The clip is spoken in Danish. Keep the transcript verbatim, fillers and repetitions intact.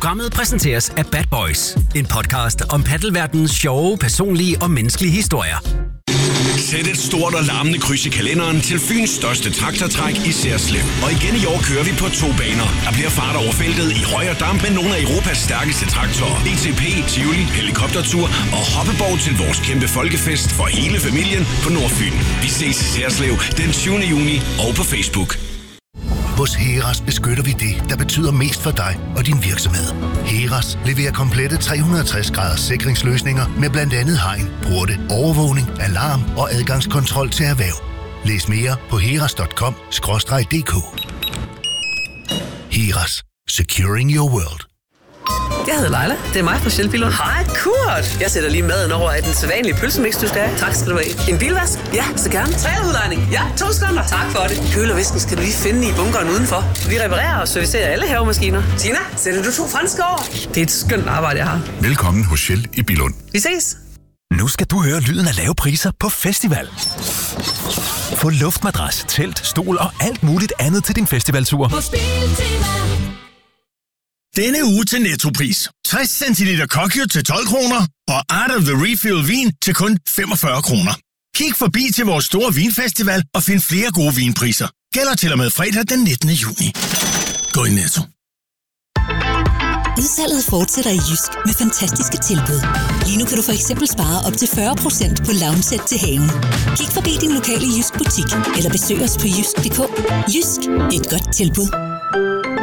Programmet præsenteres af Bad Boys. En podcast om paddelverdenens sjove, personlige og menneskelige historier. Sæt et stort og larmende kryds i kalenderen til Fyns største traktortræk i Serslev. Og igen i år kører vi på to baner. Der bliver fart over feltet i højre damp med nogle af Europas stærkeste traktorer. E T P, Tivoli, helikoptertur og hoppeborg til vores kæmpe folkefest for hele familien på Nordfyn. Vi ses i Serslev den tyvende juni og på Facebook. Hos Heras beskytter vi det, der betyder mest for dig og din virksomhed. Heras leverer komplette tre hundrede og tres graders sikringsløsninger med blandt andet hegn, porte, overvågning, alarm og adgangskontrol til erhverv. Læs mere på heras punktum com skråstreg d k. Heras. Securing your world. Jeg hedder Leila. Det er mig fra Shell Billund. Hej, Kurt. Jeg sætter lige maden over i den sædvanlige pølsemix, du skal have. Tak skal du have. En bilvask? Ja, så gerne. Trailerudlejning? Ja, to sekunder. Tak for det. Køl og visken skal du lige finde i bunkeren udenfor. Vi reparerer og servicerer alle havemaskiner. Tina, sætter du to franske over? Det er et skønt arbejde, jeg har. Velkommen hos Shell i Billund. Vi ses. Nu skal du høre lyden af lave priser på festival. Få luftmadras, telt, stol og alt muligt andet til din festivaltur. På Biltema. Denne uge til Nettopris. tres centiliter Kokyo til tolv kroner og Art of the Refill vin til kun femogfyrre kroner. Kig forbi til vores store vinfestival og find flere gode vinpriser. Gælder til og med fredag den nittende juni. Gå i Netto. Udsalget fortsætter i Jysk med fantastiske tilbud. Lige nu kan du for eksempel spare op til fyrre procent på lounge-sæt til haven. Kig forbi din lokale Jysk butik eller besøg os på jysk punktum d k. Jysk. Et godt tilbud.